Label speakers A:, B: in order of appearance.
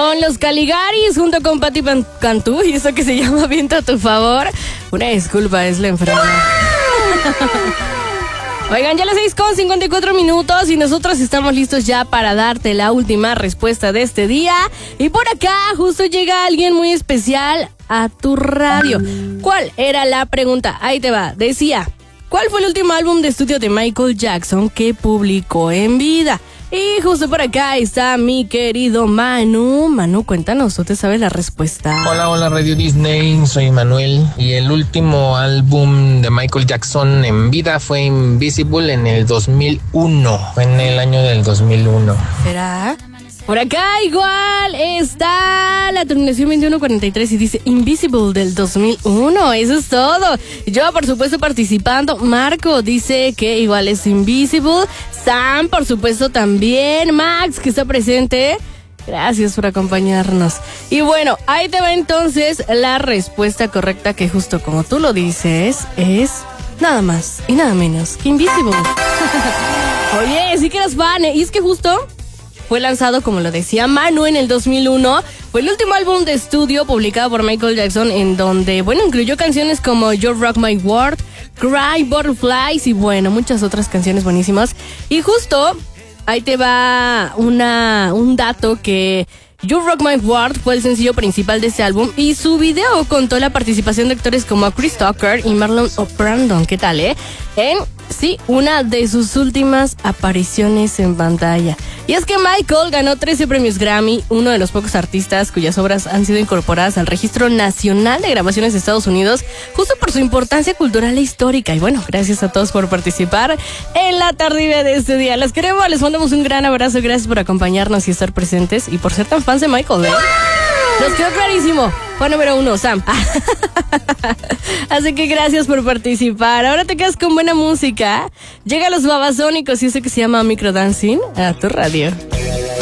A: con los Caligaris junto con Patti Cantú y eso que se llama Viento a tu favor. Una disculpa, es la enfermedad. Oigan, ya las 6:54 y nosotros estamos listos ya para darte la última respuesta de este día. Y por acá justo llega alguien muy especial a tu radio. ¿Cuál era la pregunta? Ahí te va. Decía, ¿cuál fue el último álbum de estudio de Michael Jackson que publicó en vida? Y justo por acá está mi querido Manu. Manu, cuéntanos, ¿tú te sabes la respuesta?
B: Hola Radio Disney, soy Manuel. Y el último álbum de Michael Jackson en vida fue Invisible en el 2001. Fue en el año del 2001.
A: ¿Será? Por acá igual está la terminación 2143 y dice Invisible del 2001, eso es todo. Yo por supuesto participando, Marco dice que igual es Invisible, Sam por supuesto también, Max que está presente, gracias por acompañarnos. Y bueno, ahí te va entonces la respuesta correcta que justo como tú lo dices es nada más y nada menos que Invisible. Oye, sí que eras fan, y es que justo fue lanzado, como lo decía Manu, en el 2001. Fue el último álbum de estudio publicado por Michael Jackson en donde, bueno, incluyó canciones como You Rock My World, Cry, Butterflies y, bueno, muchas otras canciones buenísimas. Y justo ahí te va un dato que You Rock My World fue el sencillo principal de este álbum y su video contó la participación de actores como Chris Tucker y Marlon Brando. ¿Qué tal, Sí, una de sus últimas apariciones en pantalla. Y es que Michael ganó 13 premios Grammy, uno de los pocos artistas cuyas obras han sido incorporadas al Registro Nacional de Grabaciones de Estados Unidos, justo por su importancia cultural e histórica. Y bueno, gracias a todos por participar en la tardía de este día. Las queremos, les mandamos un gran abrazo, gracias por acompañarnos y estar presentes y por ser tan fans de Michael, Nos quedó clarísimo. Fue número 1, Sam. Así que gracias por participar. Ahora te quedas con buena música. Llega Los Babasónicos y eso que se llama Microdancing a tu radio.